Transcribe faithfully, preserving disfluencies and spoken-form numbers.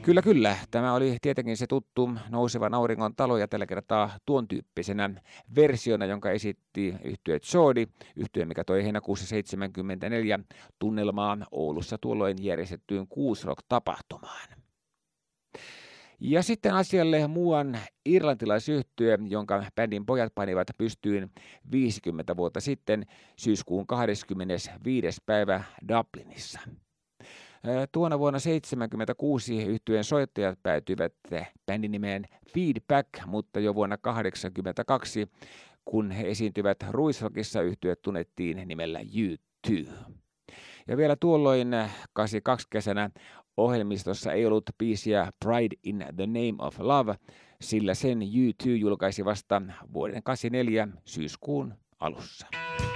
Kyllä, kyllä. Tämä oli tietenkin se tuttu Nousevan auringon talo ja tällä kertaa tuon tyyppisenä versiona, jonka esitti yhtye Zoodi, yhtye, mikä toi heinäkuussa seitsemänkymmentäneljä tunnelmaa Oulussa tuolloin järjestettyyn Kuusrock-tapahtumaan. Ja sitten asialle muuan irlantilaisyhtye, jonka bändin pojat panivat pystyyn viisikymmentä vuotta sitten syyskuun kahdeskymmenesviides päivä Dublinissa. Tuona vuonna seitsemänkymmentäkuusi yhtyeen soittajat päätyivät bändin nimeen Feedback, mutta jo vuonna kahdeksankymmentäkaksi, kun he esiintyvät Ruisrockissa, yhtye tunnettiin nimellä U two. Ja vielä tuolloin kahdeksankymmentäkaksi kesänä ohjelmistossa ei ollut biisiä Pride in the Name of Love, sillä sen U two julkaisi vasta vuoden kahdeksankymmentäneljä syyskuun alussa.